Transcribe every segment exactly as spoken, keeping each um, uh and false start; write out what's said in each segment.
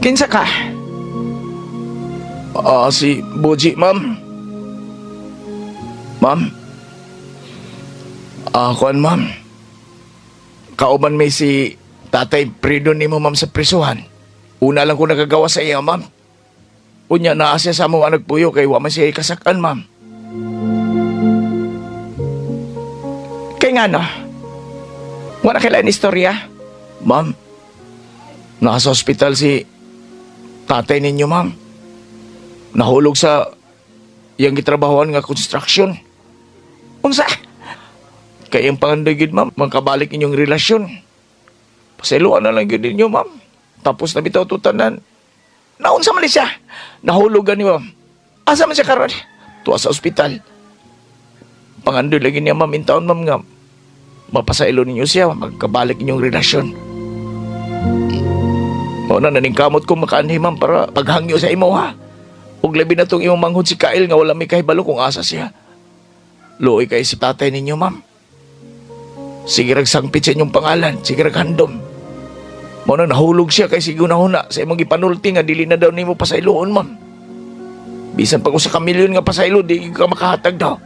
Kinsa ka? Ah, si Boji, ma'am. Ma'am? Ah, kuan, ma'am. Kauban may si Tatay Prido ni mo, ma'am, sa prisuhan. Una lang ko nagagawa sa iya, ma'am. Unya na asya sa mga nagpuyo kay wa man siya kasakan, ma'am. Kay nga no? Wala kailan istorya? Ma'am, nasa ospital si tatay ninyo, ma'am. Nahulog sa iyang gitrabahoan nga construction. Unsa? Kaya ang pangandagid, ma'am, magkabalik inyong relasyon. Pasiluan na lang yun ninyo, ma'am. Tapos na bitaw tutanan. Naunsa man siya. Nahulugan ni ma'am. Asa man siya karon? Tuwa sa ospital. Pangandoy lagi niya, ma'am, in taon, ma'am, nga mapasailo ninyo siya, magkabalik inyong relasyon. Mao na naningkamot ko makaanhi, ma'am, para paghangyo sa imo, ha. Ug labi na tong imong manghod si Kyle nga wala may kahibalo kung asa siya. Luoy kay si tatay ninyo, ma'am. Sige ragsangpit sa inyong pangalan, sige raghandom. Mao na nahulog siya kay sige una-una sa imong gipanulti nga dili na daw nimo pasayloon, ma'am. Bisan pag usa ka milyon nga pasaylo di ka makahatag daw.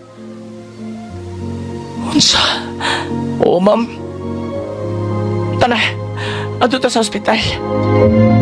Unsa? Oo, ma'am. Tana, adto ta sa ospital.